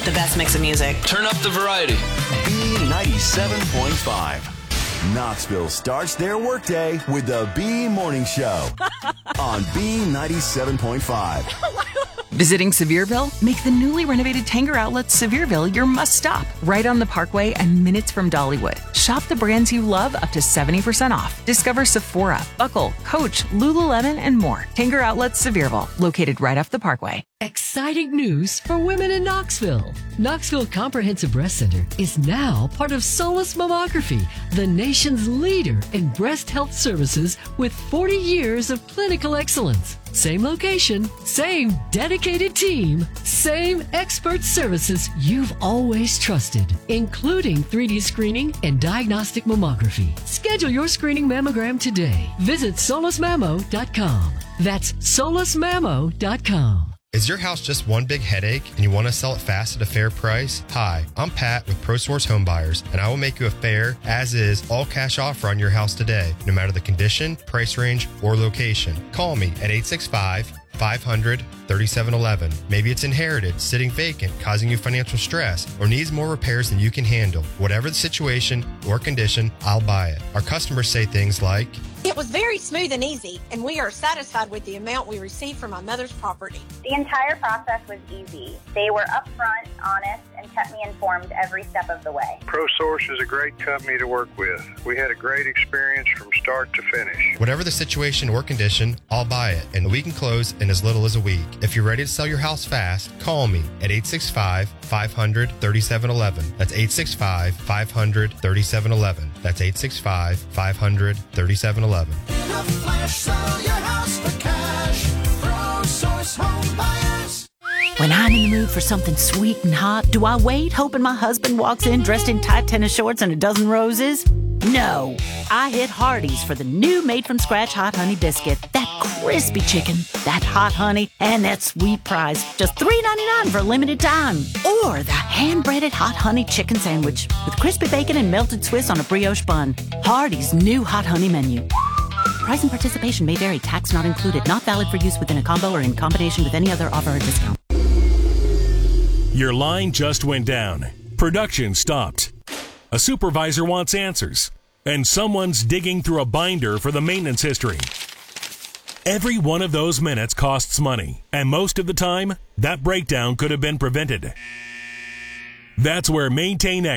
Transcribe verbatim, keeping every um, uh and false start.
The best mix of music. Turn up the variety. B ninety-seven point five. Knoxville starts their workday with the B Morning Show on B ninety-seven point five. Visiting Sevierville? Make the newly renovated Tanger Outlets Sevierville your must-stop. Right on the Parkway and minutes from Dollywood. Shop the brands you love up to seventy percent off. Discover Sephora, Buckle, Coach, Lululemon, and more. Tanger Outlets Sevierville, located right off the Parkway. Exciting news for women in Knoxville. Knoxville Comprehensive Breast Center is now part of Solus Mammography, the nation's leader in breast health services with forty years of clinical excellence. Same location, same dedicated team, same expert services you've always trusted, including three D screening and diagnostic mammography. Schedule your screening mammogram today. Visit solus mammo dot com. That's solus mammo dot com. Is your house just one big headache and you want to sell it fast at a fair price? Hi, I'm Pat with ProSource Home Buyers, and I will make you a fair, as-is, all-cash offer on your house today, no matter the condition, price range, or location. Call me at eight six five, five hundred, thirty-seven eleven. Maybe it's inherited, sitting vacant, causing you financial stress, or needs more repairs than you can handle. Whatever the situation or condition, I'll buy it. Our customers say things like, "It was very smooth and easy, and we are satisfied with the amount we received from my mother's property." The entire process was easy. They were upfront, honest, and kept me informed every step of the way. ProSource is a great company to work with. We had a great experience from start to finish. Whatever the situation or condition, I'll buy it, and we can close in as little as a week. If you're ready to sell your house fast, call me at eight six five, five hundred, thirty-seven eleven. That's eight six five, five hundred, thirty-seven eleven. That's eight six five, five hundred, thirty-seven eleven. In a flash, sell your house for cash. ProSource Home Buyers. When I'm in the mood for something sweet and hot, do I wait hoping my husband walks in dressed in tight tennis shorts and a dozen roses? No. I hit Hardee's for the new made-from-scratch Hot Honey Biscuit. That crispy chicken, that hot honey, and that sweet price. Just three ninety-nine for a limited time. Or the hand-breaded Hot Honey Chicken Sandwich with crispy bacon and melted Swiss on a brioche bun. Hardee's new Hot Honey menu. Price and participation may vary. Tax not included. Not valid for use within a combo or in combination with any other offer or discount. Your line just went down. Production stopped. A supervisor wants answers. And someone's digging through a binder for the maintenance history. Every one of those minutes costs money. And most of the time, that breakdown could have been prevented. That's where Maintain